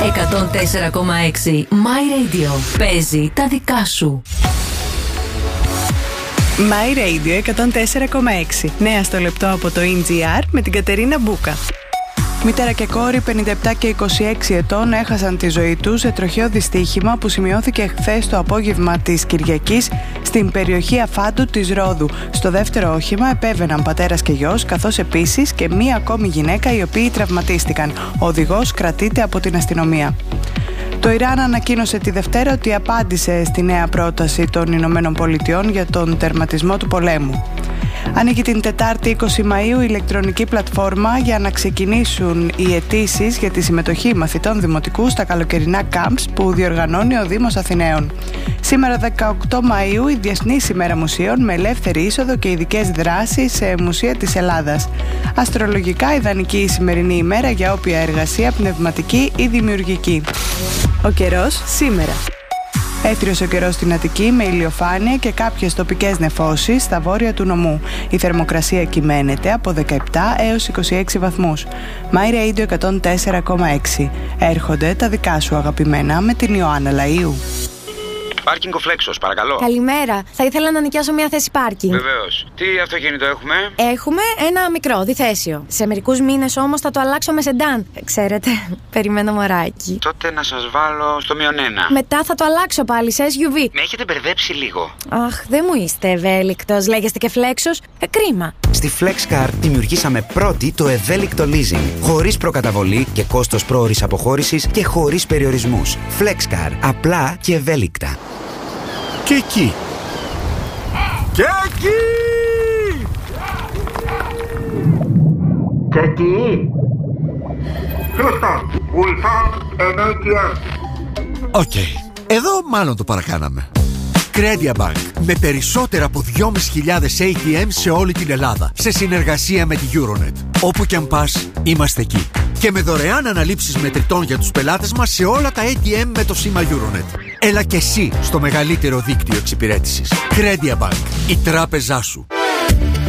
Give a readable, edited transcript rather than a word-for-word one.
104,6 My Radio. Παίζει τα δικά σου. My Radio 104,6. Νέα στο λεπτό από το NGR με την Κατερίνα Μπούκα. Μητέρα και κόρη 57 και 26 ετών έχασαν τη ζωή τους σε τροχαίο δυστύχημα που σημειώθηκε χθες το απόγευμα της Κυριακής στην περιοχή Αφάντου της Ρόδου. Στο δεύτερο όχημα επέβαιναν πατέρας και γιος, καθώς επίσης και μία ακόμη γυναίκα, οι οποίοι τραυματίστηκαν. Ο οδηγός κρατείται από την αστυνομία. Το Ιράν ανακοίνωσε τη Δευτέρα ότι απάντησε στη νέα πρόταση των Ηνωμένων Πολιτειών για τον τερματισμό του πολέμου. Ανοίγει την Τετάρτη 20 Μαΐου η ηλεκτρονική πλατφόρμα για να ξεκινήσουν οι αιτήσεις για τη συμμετοχή μαθητών δημοτικού στα καλοκαιρινά camps που διοργανώνει ο Δήμος Αθηναίων. Σήμερα 18 Μαΐου η Διεθνής ημέρα μουσείων με ελεύθερη είσοδο και ειδικές δράσεις σε μουσεία της Ελλάδας. Αστρολογικά ιδανική η σημερινή ημέρα για όποια εργασία πνευματική ή δημιουργική. Ο καιρός σήμερα. Έθριος ο καιρός στην Αττική με ηλιοφάνεια και κάποιες τοπικές νεφώσεις στα βόρεια του νομού. Η θερμοκρασία κυμαίνεται από 17 έως 26 βαθμούς. My Radio 104,6. Έρχονται τα δικά σου αγαπημένα με την Ιωάννα Λαΐου. Πάρκινγκ ο Φλέξος, παρακαλώ. Καλημέρα. Θα ήθελα να νοικιάσω μια θέση πάρκινγκ. Βεβαίως. Τι αυτοκίνητο έχουμε? Έχουμε ένα μικρό, διθέσιο. Σε μερικούς μήνες όμως θα το αλλάξω με σεντάν. Ξέρετε, περιμένω μωράκι. Τότε να σας βάλω στο -1. Μετά θα το αλλάξω πάλι σε SUV. Με έχετε μπερδέψει λίγο. Αχ, δεν μου είστε ευέλικτος. Λέγεστε και Φλέξος. Κρίμα. Στη FlexCar δημιουργήσαμε πρώτη το ευέλικτο leasing. Χωρίς προκαταβολή και κόστος πρόωρης αποχώρησης και χωρίς περιορισμούς. FlexCar. Απλά και ευέλικτα. Και εκεί. Και εκεί. Και εκεί. Houston, we found an ATM. Οκ. Εδώ μάλλον το παρακάναμε. Credia Bank. Με περισσότερα από 2.500 ATM σε όλη την Ελλάδα. Σε συνεργασία με τη Euronet. Όπου κι αν πας, είμαστε εκεί. Και με δωρεάν αναλήψεις μετρητών για τους πελάτες μας σε όλα τα ATM με το σήμα Euronet. Έλα και εσύ στο μεγαλύτερο δίκτυο εξυπηρέτησης. Credia Bank. Η τράπεζά σου.